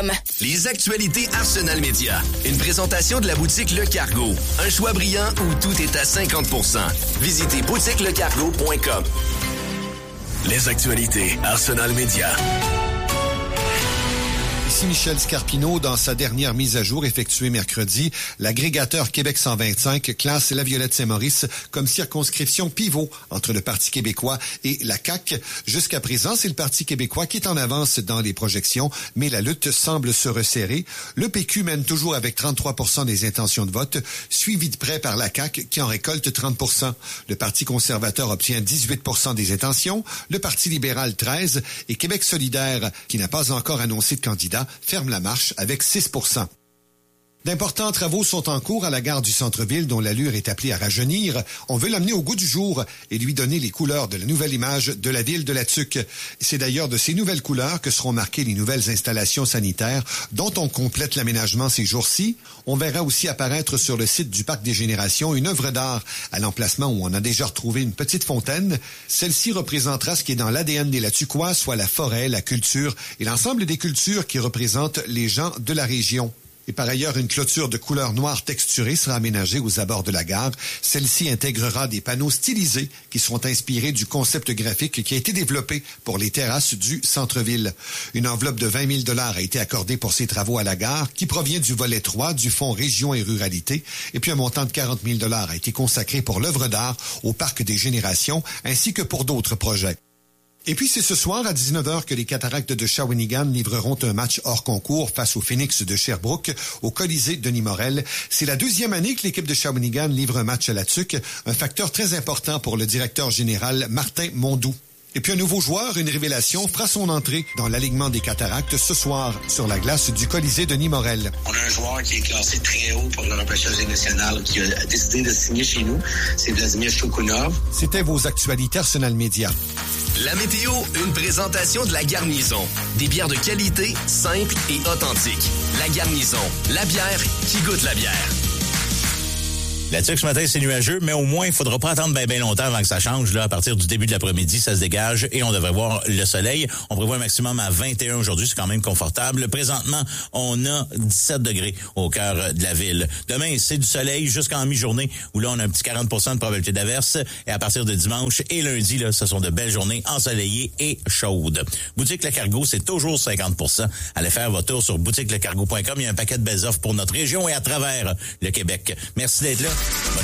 Les actualités Arsenal Média. Une présentation de la boutique Le Cargo. Un choix brillant où tout est à 50%. Visitez boutiquelecargo.com. Les actualités Arsenal Média. Ici Michel Scarpino. Dans sa dernière mise à jour effectuée mercredi, l'agrégateur Québec 125 classe la Violette-Saint-Maurice comme circonscription pivot entre le Parti québécois et la CAQ. Jusqu'à présent, c'est le Parti québécois qui est en avance dans les projections, mais la lutte semble se resserrer. Le PQ mène toujours avec 33% des intentions de vote, suivi de près par la CAQ qui en récolte 30%. Le Parti conservateur obtient 18% des intentions, le Parti libéral 13% et Québec solidaire, qui n'a pas encore annoncé de candidat, ferme la marche avec 6%. D'importants travaux sont en cours à la gare du centre-ville dont l'allure est appelée à rajeunir. On veut l'amener au goût du jour et lui donner les couleurs de la nouvelle image de la ville de la Tuque. C'est d'ailleurs de ces nouvelles couleurs que seront marquées les nouvelles installations sanitaires dont on complète l'aménagement ces jours-ci. On verra aussi apparaître sur le site du Parc des Générations une œuvre d'art à l'emplacement où on a déjà retrouvé une petite fontaine. Celle-ci représentera ce qui est dans l'ADN des Latuquois, soit la forêt, la culture et l'ensemble des cultures qui représentent les gens de la région. Et par ailleurs, une clôture de couleur noire texturée sera aménagée aux abords de la gare. Celle-ci intégrera des panneaux stylisés qui seront inspirés du concept graphique qui a été développé pour les terrasses du centre-ville. Une enveloppe de 20 000 $ a été accordée pour ces travaux à la gare qui provient du volet 3 du Fonds Région et Ruralité. Et puis un montant de 40 000 $ a été consacré pour l'œuvre d'art au Parc des Générations ainsi que pour d'autres projets. Et puis c'est ce soir à 19h que les Cataractes de Shawinigan livreront un match hors concours face au Phoenix de Sherbrooke au Colisée Denis Morel. C'est la deuxième année que l'équipe de Shawinigan livre un match à la Tuque, un facteur très important pour le directeur général Martin Mondou. Et puis un nouveau joueur, une révélation, fera son entrée dans l'alignement des Cataractes ce soir sur la glace du Colisée Denis Morel. On a un joueur qui est classé très haut pour le repêchage national qui a décidé de signer chez nous. C'est Vladimir Chokunov. C'était vos actualités Arsenal Média. La météo, une présentation de La Garnison. Des bières de qualité, simples et authentiques. La Garnison, la bière qui goûte la bière. La Tuque, ce matin, c'est nuageux, mais au moins, il faudra pas attendre bien longtemps avant que ça change. Là, à partir du début de l'après-midi, ça se dégage et on devrait voir le soleil. On prévoit un maximum à 21 aujourd'hui, c'est quand même confortable. Présentement, on a 17 degrés au cœur de la ville. Demain, c'est du soleil jusqu'en mi-journée, où là, on a un petit 40% de probabilité d'averse. Et à partir de dimanche et lundi, là, ce sont de belles journées ensoleillées et chaudes. Boutique Le Cargo, c'est toujours 50%. Allez faire votre tour sur boutiquelecargo.com. Il y a un paquet de belles offres pour notre région et à travers le Québec. Merci d'être là.